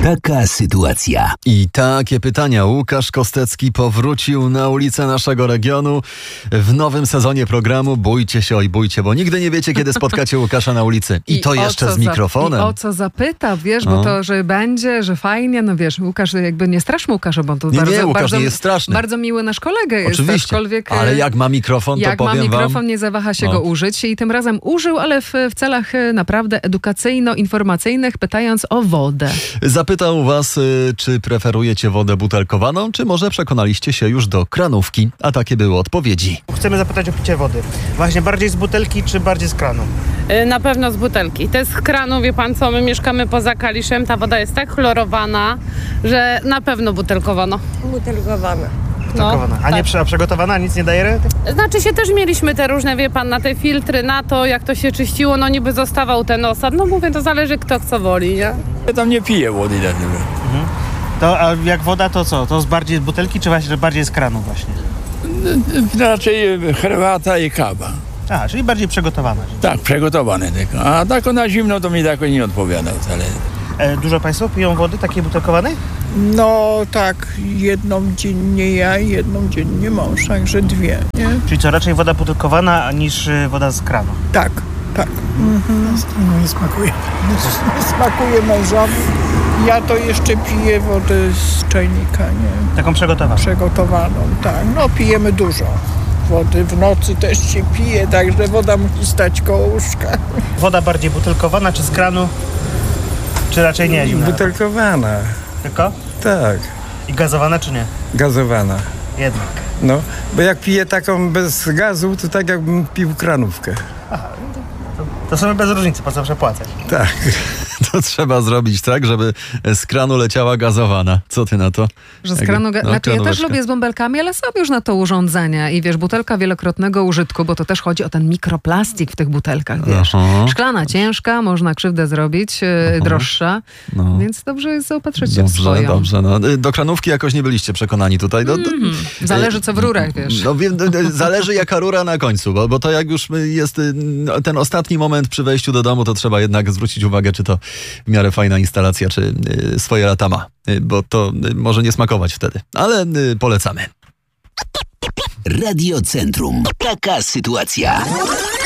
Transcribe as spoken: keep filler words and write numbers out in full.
Taka sytuacja. I takie pytania. Łukasz Kostecki powrócił na ulicę naszego regionu w nowym sezonie programu Bójcie się, oj bójcie, bo nigdy nie wiecie, kiedy spotkacie Łukasza na ulicy. I, I to jeszcze z mikrofonem. Za, I o co zapyta, wiesz, no. bo to, że będzie, że fajnie, no wiesz, Łukasz, jakby nie straszmy Łukasza, bo to nie, bardzo, nie, Łukasz bardzo, nie jest straszny. Bardzo miły nasz kolega jest. Oczywiście, ale jak ma mikrofon, to jak powiem ma mikrofon, wam, nie zawaha się no. go użyć i tym razem użył, ale w, w celach naprawdę edukacyjno-informacyjnych, pytając o wodę. Zapytał was, czy preferujecie wodę butelkowaną, czy może przekonaliście się już do kranówki, a takie były odpowiedzi. Chcemy zapytać o picie wody. Właśnie bardziej z butelki, czy bardziej z kranu? Na pewno z butelki. To jest z kranu, wie pan co, my mieszkamy poza Kaliszem, ta woda jest tak chlorowana, że na pewno butelkowano. Butelkowana. Butelkowana. No, a nie tak. prze, a przygotowana? Nic nie daje? Znaczy się też mieliśmy te różne, wie pan, na te filtry, na to, jak to się czyściło, no niby zostawał ten osad. No mówię, to zależy kto co woli, nie? Ja tam nie piję wody dlatego. Mhm. To a jak woda, to co? To z bardziej z butelki, czy właśnie bardziej z kranu właśnie? Raczej herbata i kawa. A, czyli bardziej przygotowana. Tak, przygotowane tylko. A tak na zimno to mi tak nie odpowiada wcale. E, dużo państwo piją wody takiej butelkowanej? No tak, jedną dziennie ja i jedną dziennie mąż, także dwie, nie? Czyli co, raczej woda butelkowana niż y, woda z kranu? Tak, tak. Mhm. No nie smakuje. Nie smakuje mężowi. Ja to jeszcze piję wodę z czajnika, nie? Taką przygotowaną? Przygotowaną, tak. No pijemy dużo wody. W nocy też się pije, także woda musi stać koło łóżka. Woda bardziej butelkowana, czy z kranu? Czy raczej nie? Zimna? Butelkowana. Tylko? Tak. I gazowana, czy nie? Gazowana. Jednak. No, bo jak piję taką bez gazu, to tak jakbym pił kranówkę. Aha, to, to są bez różnicy, po co przepłacać? Tak. To trzeba zrobić tak, żeby z kranu leciała gazowana. Co ty na to? Że z kranu... Ga- no, znaczy, ja też kranóweczka. lubię z bąbelkami, ale są już na to urządzenia. I wiesz, butelka wielokrotnego użytku, bo to też chodzi o ten mikroplastik w tych butelkach, wiesz. Aha. Szklana ciężka, można krzywdę zrobić, yy, droższa, No. więc dobrze jest zaopatrzyć się w Dobrze, swoją. dobrze. No, do kranówki jakoś nie byliście przekonani tutaj. Do, do, Mm, zależy co w rurach, wiesz. No, wiem, zależy jaka rura na końcu, bo, bo to jak już jest no, ten ostatni moment przy wejściu do domu, to trzeba jednak zwrócić uwagę, czy to w miarę fajna instalacja, czy y, swoje lata ma, y, bo to y, może nie smakować wtedy, ale y, polecamy. Radio Centrum. Taka sytuacja.